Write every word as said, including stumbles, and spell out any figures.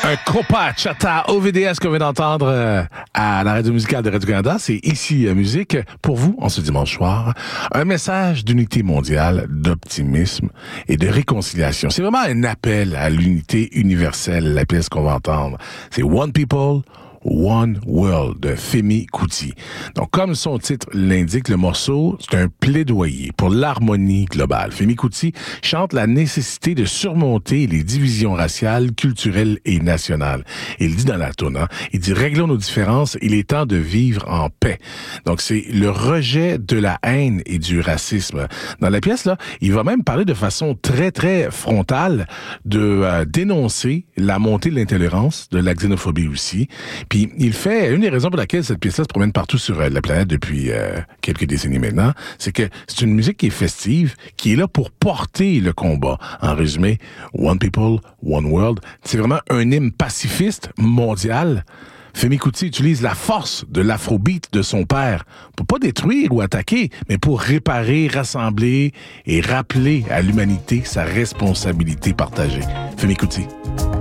Un Copa Chata O V D S qu'on vient d'entendre euh, à la radio musicale de Radio-Canada. C'est Ici euh, Musique pour vous en ce dimanche soir. Un message d'unité mondiale, d'optimisme et de réconciliation. C'est vraiment un appel à l'unité universelle, la pièce qu'on va entendre. C'est One People, One World de Femi Kuti. Donc, comme son titre l'indique, le morceau, c'est un plaidoyer pour l'harmonie globale. Femi Kuti chante la nécessité de surmonter les divisions raciales, culturelles et nationales. Il dit dans la toune, hein, il dit « Réglons nos différences, il est temps de vivre en paix ». Donc, c'est le rejet de la haine et du racisme. Dans la pièce, là, il va même parler de façon très, très frontale de euh, dénoncer la montée de l'intolérance, de la xénophobie aussi. Puis il fait, une des raisons pour laquelle cette pièce-là se promène partout sur euh, la planète depuis euh, quelques décennies maintenant, c'est que c'est une musique qui est festive, qui est là pour porter le combat. En résumé, One People, One World, c'est vraiment un hymne pacifiste mondial. Femi Kuti utilise la force de l'afrobeat de son père pour pas détruire ou attaquer, mais pour réparer, rassembler et rappeler à l'humanité sa responsabilité partagée. Femi Kuti.